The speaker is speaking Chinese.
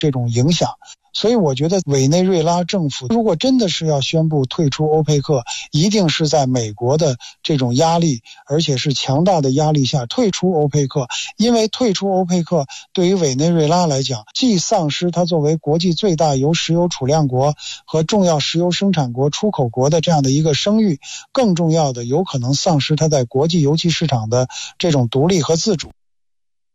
这种影响。所以我觉得委内瑞拉政府如果真的是要宣布退出欧佩克，一定是在美国的这种压力，而且是强大的压力下退出欧佩克。因为退出欧佩克对于委内瑞拉来讲，既丧失它作为国际最大石油储量国和重要石油生产国、出口国的这样的一个声誉，更重要的有可能丧失它在国际油气市场的这种独立和自主。